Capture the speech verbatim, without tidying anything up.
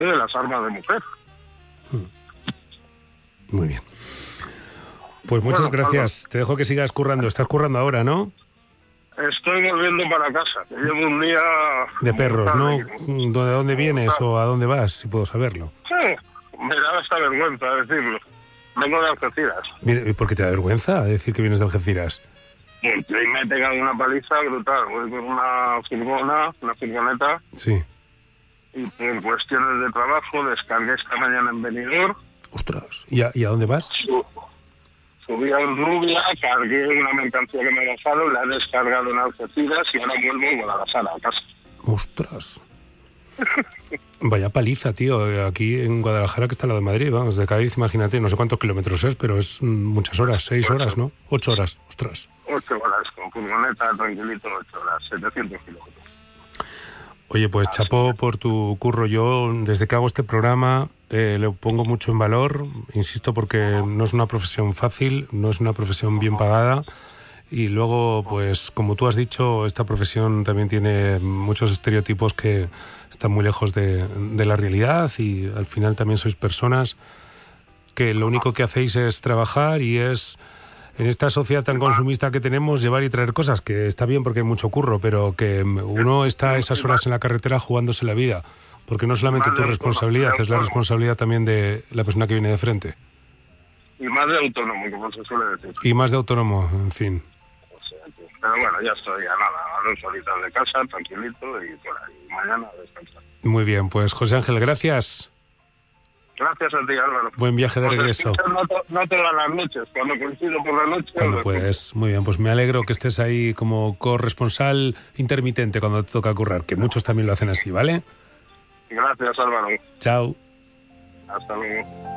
de las armas de mujer. Muy bien. Pues muchas Bueno, gracias. Te dejo que sigas currando. Estás currando ahora, ¿no? Estoy volviendo para casa, que llevo un día... De perros, ¿no? brutal. ¿De dónde vienes o a dónde vas, si puedo saberlo? Sí, me da hasta vergüenza decirlo. Vengo de Algeciras. Mira, ¿y por qué te da vergüenza decir que vienes de Algeciras? Y me he pegado una paliza brutal. Voy con una furgona, una furgoneta, Sí. y por cuestiones de trabajo descargué esta mañana en Benidorm. Ostras. ¿Y a, y a dónde vas? Su- Subí a Rubia, cargué una mercancía que me dejaron, la he descargado en Algeciras y ahora vuelvo a Guadalajara, a casa. Ostras. Vaya paliza, tío. Aquí en Guadalajara, que está al lado de Madrid, vamos, de Cádiz, imagínate, no sé cuántos kilómetros es, pero es mm, muchas horas, seis Ocho. horas, ¿no? Ocho horas, ostras. Ocho horas con furgoneta, tranquilito, ocho horas, setecientos kilómetros. Oye, pues chapó por tu curro. Yo, desde que hago este programa, eh, le pongo mucho en valor, insisto, porque no es una profesión fácil, no es una profesión bien pagada. Y luego, pues, como tú has dicho, esta profesión también tiene muchos estereotipos que están muy lejos de, de la realidad, y al final también sois personas que lo único que hacéis es trabajar, y es, en esta sociedad tan consumista que tenemos, llevar y traer cosas, que está bien porque hay mucho curro, pero que uno está a esas horas en la carretera jugándose la vida, porque no solamente tu responsabilidad, es la responsabilidad también de la persona que viene de frente. Y más de autónomo, como se suele decir. Y más de autónomo, en fin. O sea que- pero bueno, ya estoy, ya nada, a dos horitas de casa, tranquilito, y por ahí, mañana a descansar. Muy bien, pues José Ángel, gracias. Gracias a ti, Álvaro. Buen viaje de Os regreso. escucho No, to- no todas las noches, cuando coincido por la noche... Cuando os puedes. Muy bien, pues me alegro que estés ahí como corresponsal intermitente cuando te toca currar, que muchos también lo hacen así, ¿vale? escucho. Gracias, Álvaro. Chao. Hasta luego.